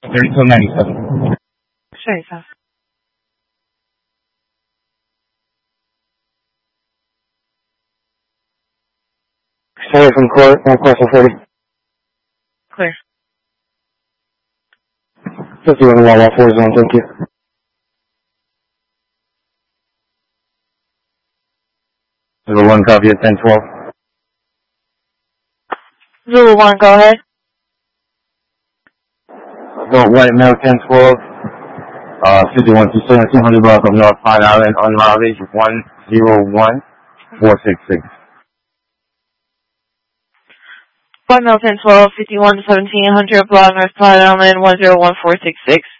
3297. شايفة. Sorry from court, 1 question 40. Clear. 51 114 zone, thank you. 01, copy at 1012. 01, go ahead. Go white male 1012. 51 to 200 block of North Pine Island on mileage 101466. 1 Mil 1012, 51 to 1700 block North Pine Island 101466.